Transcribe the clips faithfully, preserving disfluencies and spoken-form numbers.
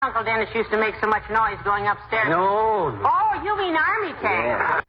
Uncle Dennis used to make so much noise going upstairs. No. no. Oh, you mean army tank. Yeah.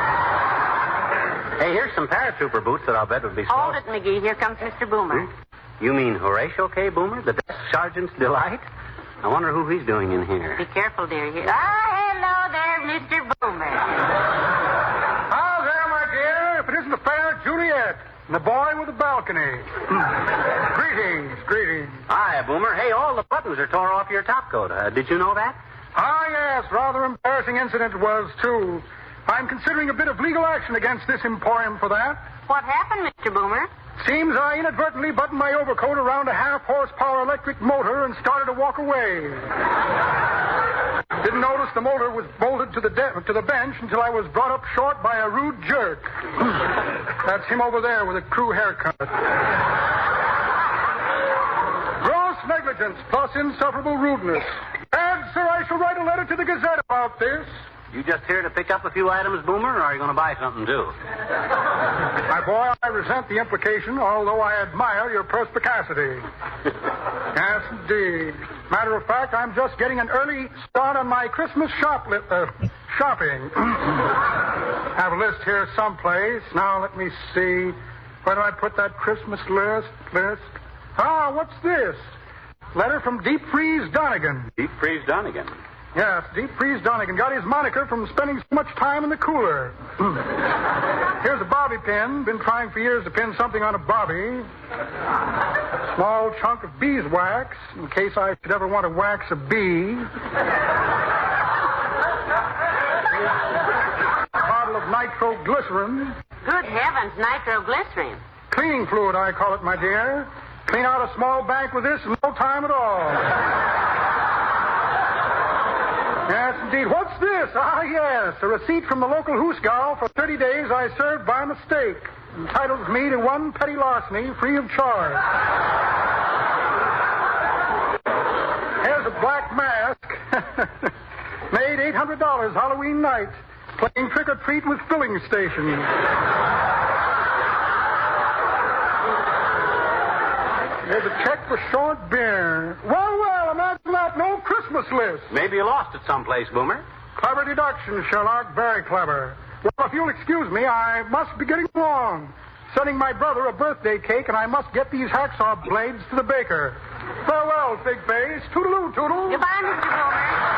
Hey, here's some paratrooper boots that I'll bet would be slow. Hold it, McGee. Here comes Mister Boomer. Hmm? You mean Horatio K. Boomer, the desk sergeant's delight? I wonder who he's doing in here. Be careful, dear. Here. Ah, hello there, Mister Boomer. How there, my dear? If it isn't the fair Juliet and the boy with the balcony. Greetings, greetings. Hi, Boomer. Hey, all the buttons are tore off your top coat. Uh, did you know that? Ah, yes, rather embarrassing incident it was, too. I'm considering a bit of legal action against this emporium for that. What happened, Mister Boomer? Seems I inadvertently buttoned my overcoat around a half-horsepower electric motor and started to walk away. Didn't notice the motor was bolted to the de- to the bench until I was brought up short by a rude jerk. That's him over there with a crew haircut. Gross negligence plus insufferable rudeness. And, sir, I shall write a letter to the Gazette about this. You just here to pick up a few items, Boomer, or are you going to buy something, too? My boy, I resent the implication, although I admire your perspicacity. Yes, indeed. Matter of fact, I'm just getting an early start on my Christmas shop li- uh, shopping. Have a list here someplace. Now, let me see. Where do I put that Christmas list? List? Ah, what's this? Letter from Deep Freeze Donegan. Deep Freeze Donegan. Yes, Deep Freeze Donegan got his moniker from spending so much time in the cooler. Here's a bobby pin. Been trying for years to pin something on a bobby. Small chunk of beeswax, in case I should ever want to wax a bee. A bottle of nitroglycerin. Good heavens, nitroglycerin. Cleaning fluid, I call it, my dear. Clean out a small bank with this in no time at all. Yes, indeed. What's this? Ah, yes. A receipt from the local hoosgow for thirty days I served by mistake. Entitles me to one petty larceny free of charge. Here's a black mask. Made eight hundred dollars Halloween night. Playing trick-or-treat with filling stations. There's a check for short beer. Well, well, imagine that. No Christmas list. Maybe you lost it someplace, Boomer. Clever deduction, Sherlock. Very clever. Well, if you'll excuse me, I must be getting along. Sending my brother a birthday cake, and I must get these hacksaw blades to the baker. Farewell, Big Face. Toodaloo, toodle. Goodbye, Mister Boomer.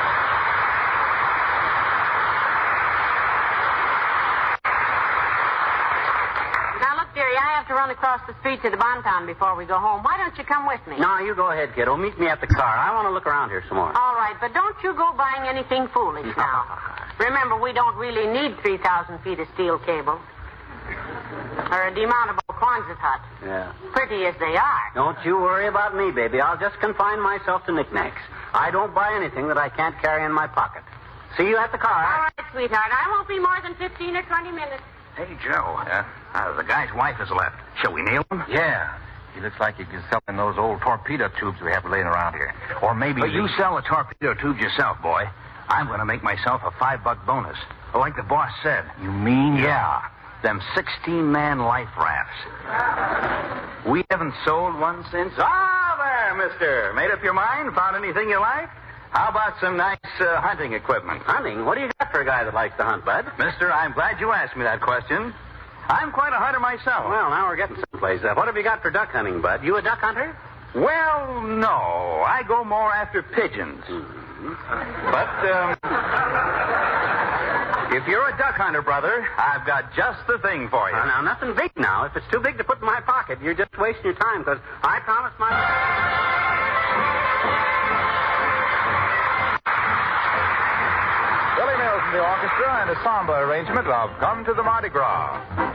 Dearie, I have to run across the street to the Bonton before we go home. Why don't you come with me? No, you go ahead, kiddo. Meet me at the car. I want to look around here some more. All right, but don't you go buying anything foolish now. Remember, we don't really need three thousand feet of steel cable. Or a demountable Quonset hut. Yeah. Pretty as they are. Don't you worry about me, baby. I'll just confine myself to knickknacks. I don't buy anything that I can't carry in my pocket. See you at the car. All right, sweetheart. I won't be more than fifteen or twenty minutes. Hey, Joe. Yeah? Uh, the guy's wife has left. Shall we nail him? Yeah. He looks like he can sell in those old torpedo tubes we have laying around here. Or maybe... But you sell the torpedo tubes yourself, boy. I'm going to make myself a five-buck bonus. Like the boss said. You mean? Yeah. Them sixteen-man life rafts. We haven't sold one since... Ah, there, mister. Made up your mind? Found anything you like? How about some nice uh, hunting equipment? Hunting? What do you got for a guy that likes to hunt, Bud? Mister, I'm glad you asked me that question. I'm quite a hunter myself. Well, now we're getting someplace. Uh, what have you got for duck hunting, Bud? You a duck hunter? Well, no. I go more after pigeons. Mm-hmm. But, um... if you're a duck hunter, brother, I've got just the thing for you. Uh, now, nothing big now. If it's too big to put in my pocket, you're just wasting your time, because I promised my... Billy Mills and the orchestra and a samba arrangement of Come to the Mardi Gras.